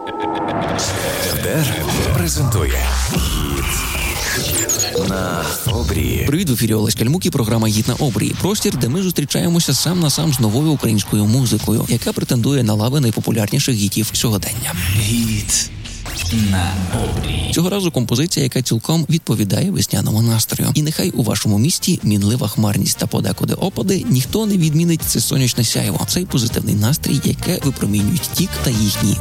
РДР презентує «Гіт на обрії». Привіт, в ефірі Олесь Кальмук і програма «Гіт на обрії». Простір, де ми зустрічаємося сам на сам з новою українською музикою, яка претендує на лави найпопулярніших гітів сьогодення. «Гіт на обрії». Цього разу композиція, яка цілком відповідає весняному настрою. І нехай у вашому місті мінлива хмарність та подекуди опади, ніхто не відмінить це сонячне сяйво, цей позитивний настрій, яке випромінюють Тік та їхні